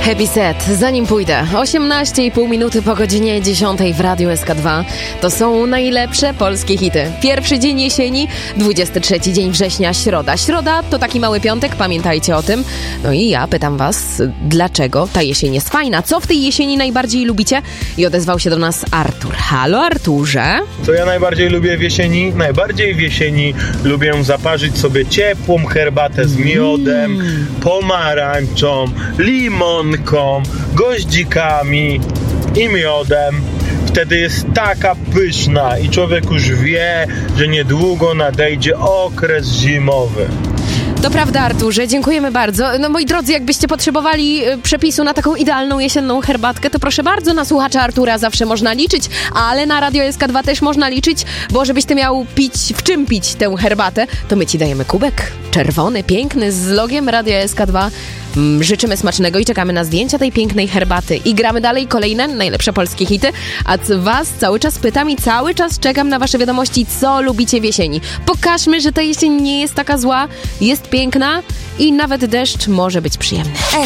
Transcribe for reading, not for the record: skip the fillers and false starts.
Happy Set, zanim pójdę, 18,5 minuty po godzinie 10 w Radiu SK2. To są najlepsze polskie hity. Pierwszy dzień jesieni, 23 dzień września, środa. Środa to taki mały piątek, pamiętajcie o tym. No i ja pytam was, dlaczego ta jesień jest fajna? Co w tej jesieni najbardziej lubicie? I odezwał się do nas Artur. Halo Arturze. Co ja najbardziej lubię w jesieni? Najbardziej w jesieni lubię zaparzyć sobie ciepłą herbatę z miodem, pomarańczą, limonką, goździkami i miodem. Wtedy jest taka pyszna i człowiek już wie, że niedługo nadejdzie okres zimowy. To prawda, Arturze, dziękujemy bardzo. No moi drodzy, jakbyście potrzebowali przepisu na taką idealną jesienną herbatkę, to proszę bardzo, na słuchacza Artura zawsze można liczyć, ale na Radio SK2 też można liczyć, bo żebyś ty miał pić, w czym pić tę herbatę, to my ci dajemy kubek czerwony, piękny, z logiem Radio SK2. Życzymy smacznego i czekamy na zdjęcia tej pięknej herbaty. I gramy dalej kolejne najlepsze polskie hity. A was cały czas pytam i cały czas czekam na wasze wiadomości, co lubicie w jesieni. Pokażmy, że ta jesień nie jest taka zła, jest piękna i nawet deszcz może być przyjemny.